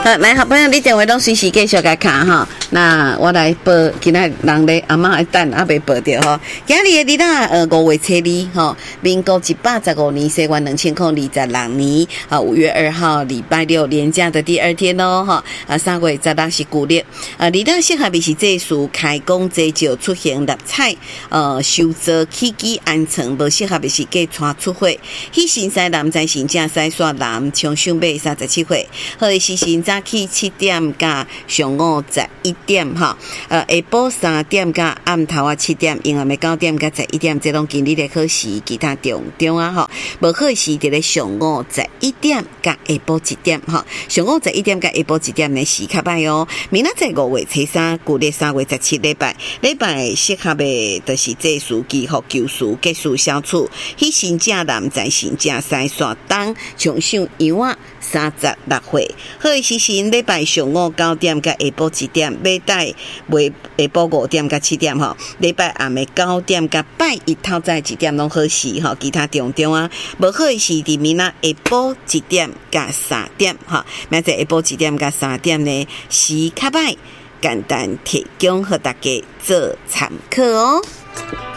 好，来，好朋友，你电话拢随时继续甲卡哈。那我来报，今仔人咧阿妈等还未报着吼。今日的日啦，5月初2吼，民国115年西元2026年5月2号礼拜六连假的第二天咯哈。3月16是旧历，日啦适合的是这属开工祭就出行立彩，收租起居安全，无适合的是计带出货。喜新西南在新正西线南冲上尾37岁，好的是新早起7点甲上午11点哈，下晡3点甲暗头7点，阴暗的9点甲11点，这拢今日的考试，其他中啊哈，无考试伫咧上午11点甲下晡1点哈，上午11点甲下晡1点呢是较歹哦。明仔载5月初3，旧历3月17礼拜适合的就是这属期福旧事结束消除，喜新正南在新正西线东冲上阳啊36岁，好的是新礼拜上午9点甲下晡1点，尾带下晡5点甲7点吼，礼拜暗的9点甲拜一透早1点拢好时吼，其他中啊，无好的是伫明仔下晡1点甲3点吼，明仔下晡1点甲3点呢是较歹，简单提供互大家做参考哦。